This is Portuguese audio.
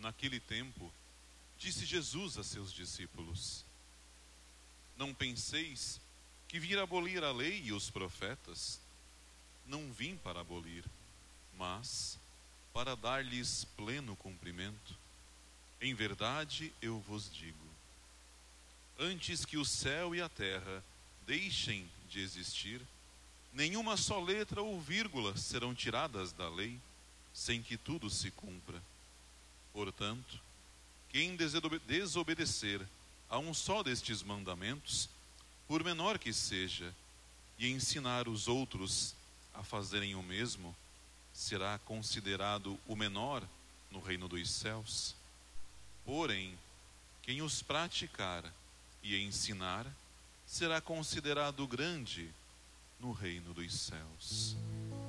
Naquele tempo, disse Jesus a seus discípulos: Não penseis que vim abolir a lei e os profetas. Não vim para abolir, mas para dar-lhes pleno cumprimento. Em verdade eu vos digo: antes que o céu e a terra deixem de existir, nenhuma só letra ou vírgula serão tiradas da lei, sem que tudo se cumpra. Portanto, quem desobedecer a um só destes mandamentos, por menor que seja, e ensinar os outros a fazerem o mesmo, será considerado o menor no reino dos céus. Porém, quem os praticar e ensinar, será considerado grande no reino dos céus.